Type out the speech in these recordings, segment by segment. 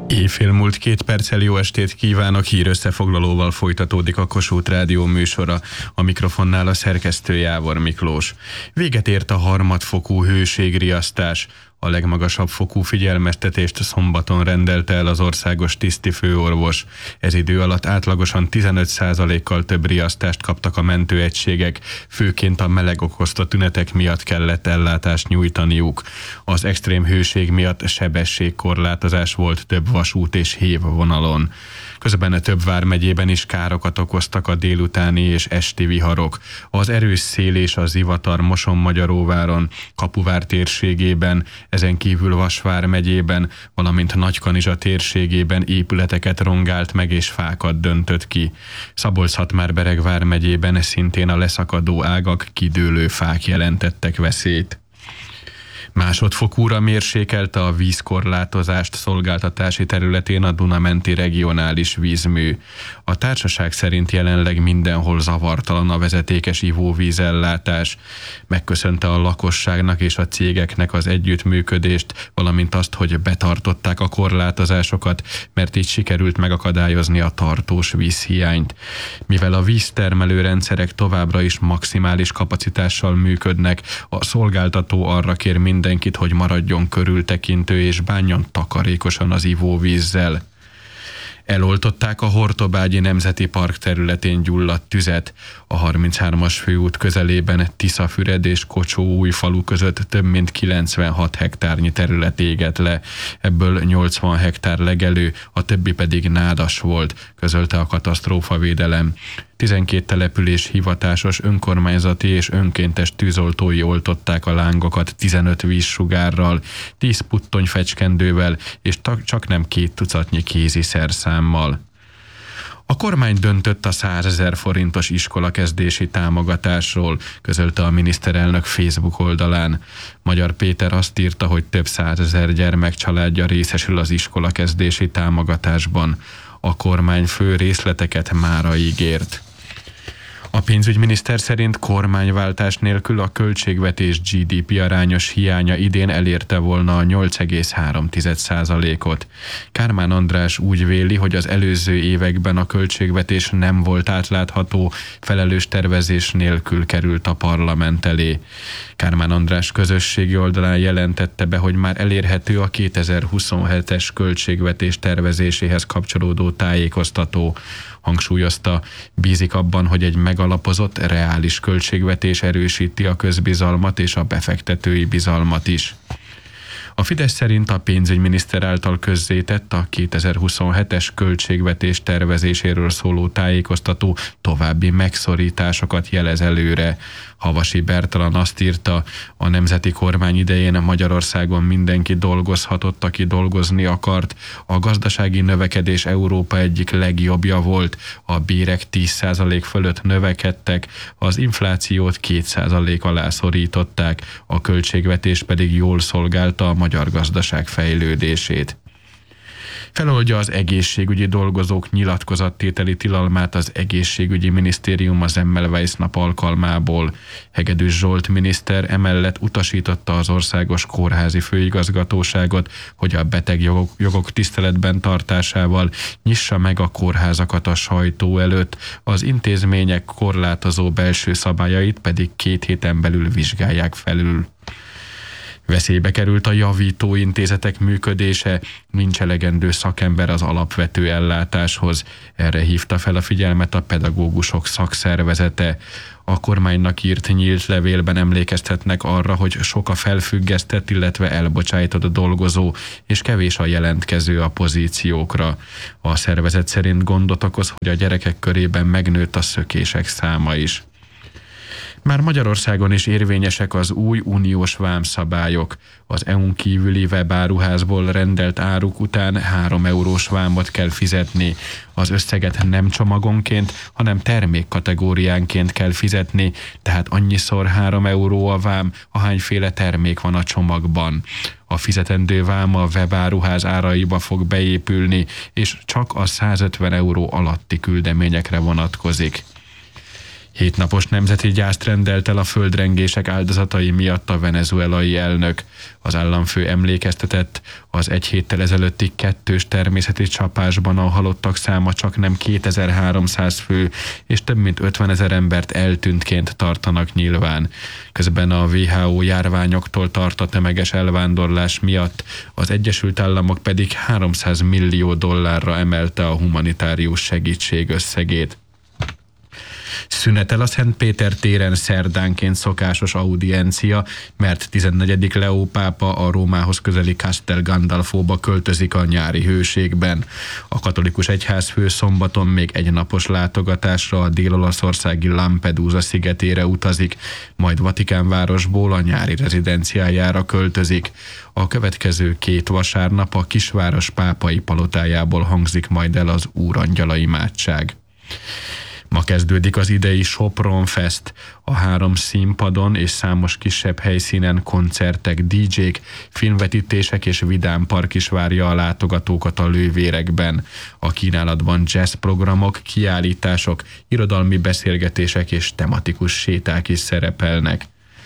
Éjfél múlt 2 perccel jó estét kívánok, hírösszefoglalóval folytatódik a Kossuth Rádió műsora, a mikrofonnál a szerkesztő Jávor Miklós. Véget ért a harmadfokú hőségriasztás. A legmagasabb fokú figyelmeztetést szombaton rendelte el az országos tisztifőorvos. Ez idő alatt átlagosan 15%-kal több riasztást kaptak a mentőegységek, főként a meleg okozta tünetek miatt kellett ellátást nyújtaniuk. Az extrém hőség miatt sebességkorlátozás volt több vasút és hévvonalon. Közben a több vármegyében is károkat okoztak a délutáni és esti viharok. Az erős szél és a zivatar Moson-Magyaróváron, Kapuvár térségében, ezen kívül Vas vármegyében, valamint Nagykanizsa térségében épületeket rongált meg és fákat döntött ki. Szabolcs-Szatmár-Bereg vármegyében szintén a leszakadó ágak, kidőlő fák jelentettek veszélyt. Másodfokúra mérsékelte a vízkorlátozást szolgáltatási területén a Duna-menti regionális vízmű. A társaság szerint jelenleg mindenhol zavartalan a vezetékes ivóvízellátás. Megköszönte a lakosságnak és a cégeknek az együttműködést, valamint azt, hogy betartották a korlátozásokat, mert így sikerült megakadályozni a tartós vízhiányt. Mivel a víztermelő rendszerek továbbra is maximális kapacitással működnek, a szolgáltató arra kér mindenkit, hogy maradjon körültekintő és bánjon takarékosan az ivóvízzel. Eloltották a Hortobágyi Nemzeti Park területén gyulladt tüzet. A 33-as főút közelében Tiszafüred és Kocsó-Újfalu között több mint 96 hektárnyi terület égett le. Ebből 80 hektár legelő, a többi pedig nádas volt, közölte a katasztrófavédelem. 12 település hivatásos, önkormányzati és önkéntes tűzoltói oltották a lángokat 15 vízsugárral, 10 puttonyfecskendővel és csak nem 2 tucatnyi kézi szerszámmal. A kormány döntött a 100 000 forintos iskolakezdési támogatásról, közölte a miniszterelnök Facebook oldalán. Magyar Péter azt írta, hogy több 100 000 gyermek családja részesül az iskolakezdési támogatásban. A kormányfő részleteket mára ígért. A pénzügyminiszter szerint kormányváltás nélkül a költségvetés GDP arányos hiánya idén elérte volna a 8,3%-ot. Kármán András úgy véli, hogy az előző években a költségvetés nem volt átlátható, felelős tervezés nélkül került a parlament elé. Kármán András közösségi oldalán jelentette be, hogy már elérhető a 2027-es költségvetés tervezéséhez kapcsolódó tájékoztató. Hangsúlyozta, bízik abban, hogy egy megalapozott, reális költségvetés erősíti a közbizalmat és a befektetői bizalmat is. A Fidesz szerint a pénzügyminiszter által közzétett a 2027-es költségvetés tervezéséről szóló tájékoztató további megszorításokat jelez előre. Havasi Bertalan azt írta, a nemzeti kormány idején Magyarországon mindenki dolgozhatott, aki dolgozni akart, a gazdasági növekedés Európa egyik legjobbja volt, a bérek 10% fölött növekedtek, az inflációt 2% alá szorították, a költségvetés pedig jól szolgálta a magyar gazdaság fejlődését. Feloldja az egészségügyi dolgozók nyilatkozattételi tilalmát az egészségügyi minisztérium a Semmelweis nap alkalmából. Hegedűs Zsolt miniszter emellett utasította az Országos Kórházi Főigazgatóságot, hogy a betegjogok tiszteletben tartásával nyissa meg a kórházakat a sajtó előtt, az intézmények korlátozó belső szabályait pedig 2 héten belül vizsgálják felül. Veszélybe került a javító intézetek működése, nincs elegendő szakember az alapvető ellátáshoz. Erre hívta fel a figyelmet a pedagógusok szakszervezete. A kormánynak írt nyílt levélben emlékeztetnek arra, hogy sok a felfüggesztett, illetve elbocsájtott dolgozó, és kevés a jelentkező a pozíciókra. A szervezet szerint gondot okoz, hogy a gyerekek körében megnőtt a szökések száma is. Már Magyarországon is érvényesek az új uniós vámszabályok. Az EU-n kívüli webáruházból rendelt áruk után 3 eurós vámot kell fizetni. Az összeget nem csomagonként, hanem termékkategóriánként kell fizetni, tehát annyiszor 3 euró a vám, ahányféle termék van a csomagban. A fizetendő vám a webáruház áraiba fog beépülni, és csak a 150 euró alatti küldeményekre vonatkozik. 7 napos nemzeti gyászt rendelt el a földrengések áldozatai miatt a venezuelai elnök. Az államfő emlékeztetett, az egy héttel ezelőtti 2 természeti csapásban a halottak száma csak nem 2300 fő, és több mint 50 000 embert eltűntként tartanak nyilván. Közben a WHO járványoktól tart a tömeges elvándorlás miatt, az Egyesült Államok pedig $300 millió emelte a humanitárius segítség összegét. Szünetel a Szentpéter téren szerdánként szokásos audiencia, mert 14. Leó pápa a Rómához közeli Castel Gandolfóba költözik a nyári hőségben. A katolikus egyházfő szombaton még egy napos látogatásra a dél-olaszországi Lampedusa szigetére utazik, majd Vatikánvárosból a nyári rezidenciájára költözik. A következő 2 vasárnap a kisváros pápai palotájából hangzik majd el az Úrangyala imádság. Ma kezdődik az idei Sopron Fest. A 3 színpadon és számos kisebb helyszínen koncertek, DJ-k, filmvetítések és vidámpark is várja a látogatókat a lővérekben. A kínálatban jazzprogramok, kiállítások, irodalmi beszélgetések és tematikus séták is szerepelnek.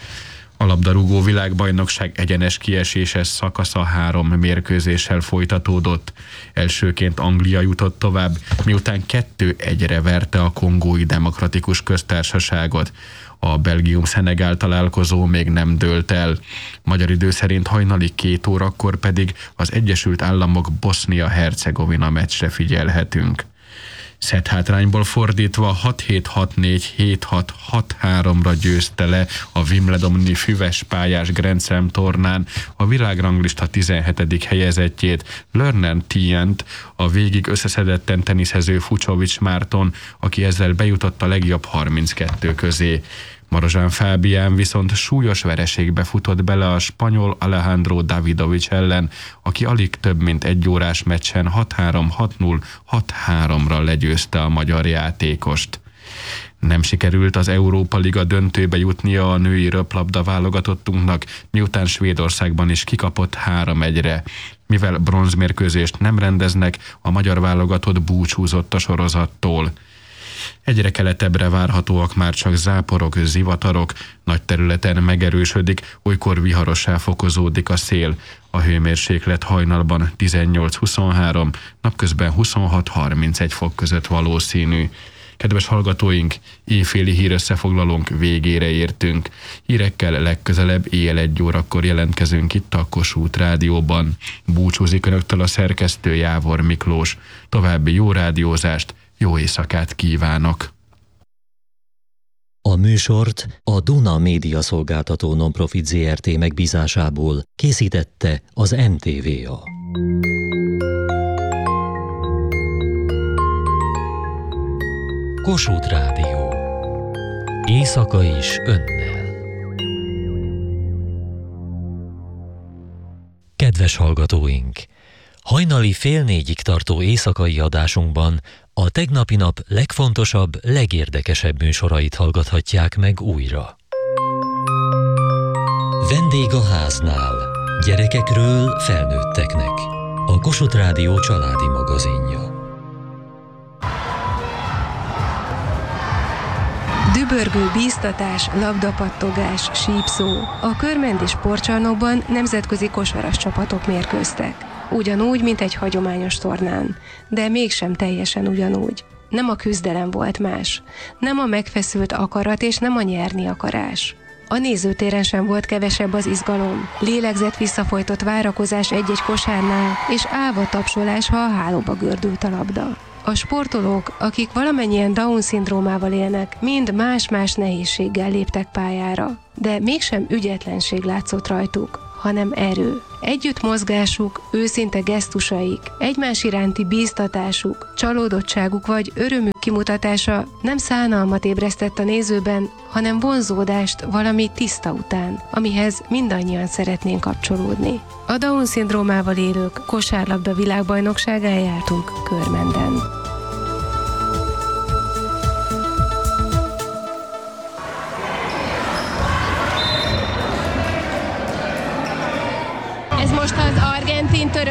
A labdarúgó világbajnokság egyenes kieséses szakasza 3 mérkőzéssel folytatódott. Elsőként Anglia jutott tovább, miután 2-1-re verte a Kongói Demokratikus Köztársaságot. A Belgium-Szenegál találkozó még nem dőlt el. Magyar idő szerint hajnali 2 órakor pedig az Egyesült Államok Bosznia-Hercegovina meccsre figyelhetünk. Szetthátrányból fordítva 6-7-6-4, 7-6-6-3-ra győzte le a Wimbledoni füves pályás Grand Slam tornán a világranglista 17. helyezettjét, Lörnen Tient, a végig összeszedetten teniszező Fucsovics Márton, aki ezzel bejutott a legjobb 32 közé. Marozsán Fábián viszont súlyos vereségbe futott bele a spanyol Alejandro Davidovich ellen, aki alig több mint 1 órás meccsen 6-3, 6-0, 6-3-ra legyőzte a magyar játékost. Nem sikerült az Európa Liga döntőbe jutnia a női röplabda válogatottunknak, miután Svédországban is kikapott 3-1-re. Mivel bronzmérkőzést nem rendeznek, a magyar válogatott búcsúzott a sorozattól. Egyre keletebbre várhatóak már csak záporok, zivatarok, nagy területen megerősödik, olykor viharossá fokozódik a szél. A hőmérséklet hajnalban 18-23, napközben 26-31 fok között valószínű. Kedves hallgatóink, éjféli hírösszefoglalónk végére értünk. Hírekkel legközelebb éjjel 1 órakor jelentkezünk itt a Kossuth Rádióban. Búcsúzik önöktől a szerkesztő Jávor Miklós. További jó rádiózást, jó éjszakát kívánok! A műsort a Duna Média Szolgáltató Nonprofit Zrt. Megbízásából készítette az MTVA. Kossuth Rádió. Éjszaka is önnel. Kedves hallgatóink! Hajnali 3:30-ig tartó éjszakai adásunkban a tegnapi nap legfontosabb, legérdekesebb műsorait hallgathatják meg újra. Vendég a háznál. Gyerekekről felnőtteknek. A Kossuth Rádió családi magazinja. Dübörgő bíztatás, labdapattogás, sípszó. A körmendi sportcsarnokban nemzetközi kosaras csapatok mérkőztek. Ugyanúgy, mint egy hagyományos tornán, de mégsem teljesen ugyanúgy. Nem a küzdelem volt más, nem a megfeszült akarat és nem a nyerni akarás. A nézőtéren sem volt kevesebb az izgalom, lélegzett visszafolytott várakozás egy-egy kosárnál, és állva tapsolás, ha a hálóba gördült a labda. A sportolók, akik valamennyien Down-szindrómával élnek, mind más-más nehézséggel léptek pályára, de mégsem ügyetlenség látszott rajtuk, hanem erő. Együtt mozgásuk, őszinte gesztusaik, egymás iránti bíztatásuk, csalódottságuk vagy örömük kimutatása nem szánalmat ébresztett a nézőben, hanem vonzódást valami tiszta után, amihez mindannyian szeretnénk kapcsolódni. A Down-szindrómával élők kosárlabda világbajnokságán jártunk Körmenden. Ez most az argentin-török meccsnek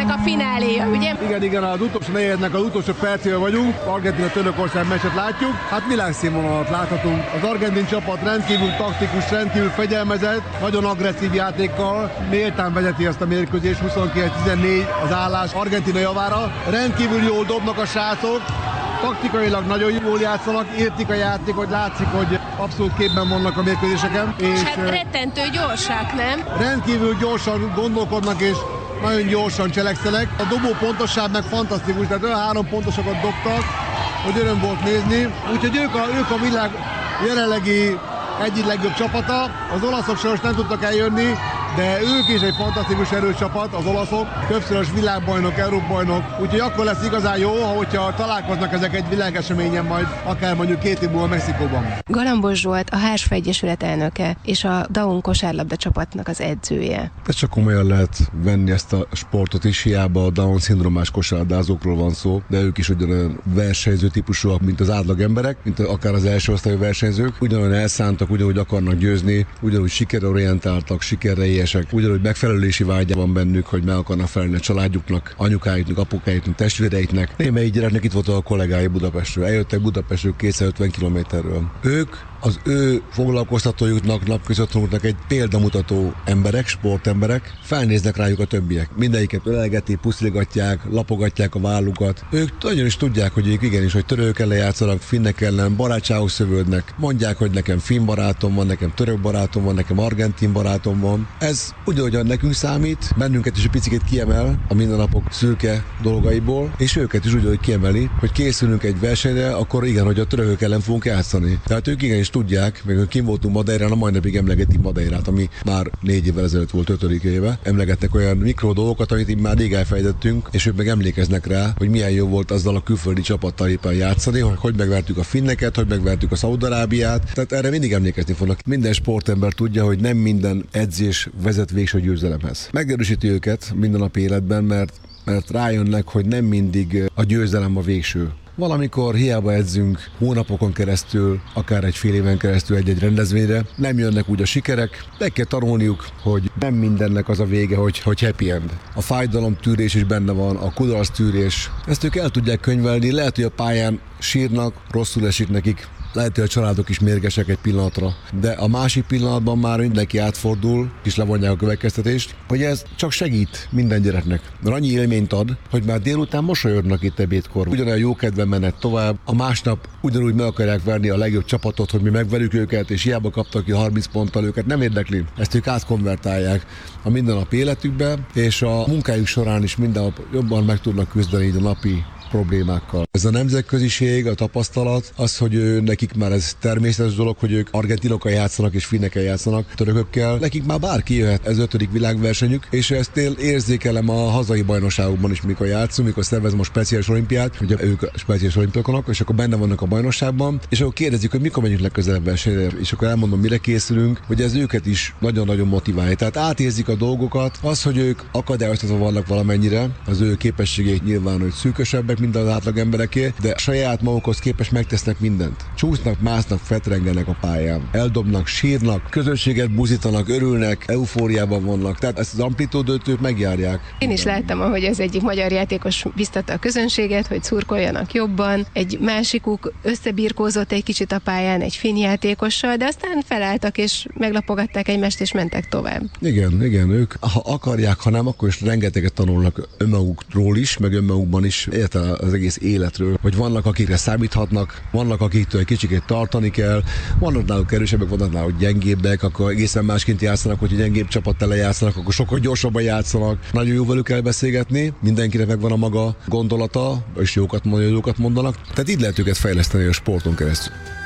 ennek a fináléja, ugye? Igen, az utolsó negyednek az utolsó percével vagyunk. Argentina-Törökország meccset látjuk. Hát világszínvonalat láthatunk. Az argentin csapat rendkívül taktikus, rendkívül fegyelmezett, nagyon agresszív játékkal, méltán vezeti azt a mérkőzést, 29-14 az állás Argentina javára. Rendkívül jól dobnak a srácok, taktikailag nagyon jól játszanak, értik a játékot, látszik, hogy abszolút képben vannak a mérkőzéseken. És hát rettentő gyorsak, nem? Rendkívül gyorsan gondolkodnak és nagyon gyorsan cselekszenek. A dobó pontosság meg fantasztikus, tehát olyan 3 pontosokat dobtak, hogy öröm volt nézni. Úgyhogy ők a világ jelenlegi egyik legjobb csapata. Az olaszok sajnos nem tudtak eljönni, de ők is egy fantasztikus erőcsapat, az olaszok, többszörös világbajnok, Európa-bajnok, úgyhogy akkor lesz igazán jó, hogyha találkoznak ezek egy világeseményen majd, akár mondjuk 2 év múlva Mexikóban. Galambos Zsolt a HSF Egyesület elnöke és a Daun kosárlabda csapatnak az edzője. Ez csak komolyan lehet venni ezt a sportot is, hiába a Down-szindrómás kosárlabdázókról van szó, de ők is ugyanolyan versenyző típusúak, mint az átlag emberek, mint akár az első osztályú versenyzők, ugyanolyan elszántak, ugyanúgy akarnak győzni, ugyanúgy sikerorientáltak, sikerre ugyanúgy megfelelési vágya van bennük, hogy meg akarnak felelni a családjuknak, anyukájuknak, apukájuknak, testvéreiknek. Némelyik gyereknek itt volt a kollégái Budapestről. Eljöttek Budapestről 250 kilométerről. Ők az ő foglalkoztatójuknak, napközöttőnknek egy példamutató emberek, sportemberek, felnéznek rájuk a többiek. Mindegyiket ölelgeti, pusziligatják, lapogatják a vállukat. Ők nagyon is tudják, hogy ők igenis, hogy törők ellen játszanak, finnek ellen, barátságok szövődnek. Mondják, hogy nekem finn barátom van, nekem török barátom van, nekem argentin barátom van. Ez ugyanolyan nekünk számít, bennünket is egy picit kiemel a mindennapok szürke dolgaiból, és őket is ugyanúgy kiemeli, hogy készülünk egy versenyre, akkor igen, hogy a törökök ellen fogunk játszani. Tehát ők igenis tudják, meg kim voltunk Madeirán, a mai napig emlegetik Madeirát, ami már 4 évvel ezelőtt volt 5. éve. Emlegetnek olyan mikro dolgokat, amit így már rég elfejtettünk, és ők meg emlékeznek rá, hogy milyen jó volt azzal a külföldi csapattal éppen játszani, hogy megvertük a finneket, hogy megvertük a Szaúd-Arábiát. Tehát erre mindig emlékezni fognak. Minden sportember tudja, hogy nem minden edzés vezet végső győzelemhez. Megerősíti őket minden nap életben, mert rájönnek, hogy nem mindig a győzelem a végső. Valamikor hiába edzünk hónapokon keresztül, akár egy fél éven keresztül egy-egy rendezvényre, nem jönnek úgy a sikerek, meg kell tanulniuk, hogy nem mindennek az a vége, hogy happy end. A fájdalomtűrés is benne van, a kudarctűrés. Ezt ők el tudják könyvelni, lehet, hogy a pályán sírnak, rosszul esik nekik, lehet, hogy a családok is mérgesek egy pillanatra, de a másik pillanatban már mindenki átfordul, és levonják a következtetést, hogy ez csak segít minden gyereknek. Mert annyi élményt ad, hogy már délután mosolyognak itt ebédkor. Ugyanolyan jó kedven mennek tovább, a másnap ugyanúgy meg akarják verni a legjobb csapatot, hogy mi megverjük őket, és hiába kaptak ki 30 ponttal, őket nem érdekli. Ezt ők átkonvertálják a mindennapi életükbe, és a munkájuk során is minden nap jobban meg tudnak küzdeni így a napi problémákkal. Ez a nemzetköziség, a tapasztalat, az, hogy nekik már ez természetes dolog, hogy ők argentinokkal játszanak és finnekkel játszanak, törökökkel. Nekik már bárki jöhet, ez 5. világversenyük, és ezt érzékelem a hazai bajnokságokban is, mikor játszunk, mikor szervezem a speciális olimpiát, hogy ők a speciális olimpiákonok, és akkor benne vannak a bajnokságban, és akkor kérdezik, hogy mikor megyünk legközelebb versenyre, és akkor elmondom, mire készülünk, hogy ez őket is nagyon-nagyon motiválja. Tehát átérzik a dolgokat, az, hogy ők akadályoztatva vannak valamennyire, az ő képességeik nyilván, hogy szűkösebbek, mint az átlag embereké, de saját magukhoz képest megtesznek mindent. Csúsznak, másznak, fetrengenek a pályán. Eldobnak, sírnak, közönséget buzítanak, örülnek, eufóriában vannak. Tehát ezt az amplitúdót ők megjárják. Én is láttam, ahogy az egyik magyar játékos biztatta a közönséget, hogy szurkoljanak jobban. Egy másikuk összebirkózott egy kicsit a pályán egy finn játékossal, de aztán felálltak és meglapogatták egymást és mentek tovább. Igen, ők ha akarják, ha nem, akkor is rengeteget tanulnak önmagukról is, meg önmagukban is, az egész életről, hogy vannak, akikre számíthatnak, vannak, akiktől egy kicsikét tartani kell, vannak náluk erősebbek, vannak náluk gyengébbek, akkor egészen másként játszanak, hogyha gyengébb csapattal lejátszanak, akkor sokkal gyorsabban játszanak. Nagyon jó velük kell beszélgetni, mindenkinek megvan a maga gondolata, és jókat mondanak. Tehát így lehet őket fejleszteni a sporton keresztül.